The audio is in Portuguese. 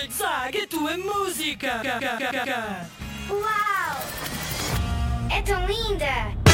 Zaga a tua música! Uau! É tão linda!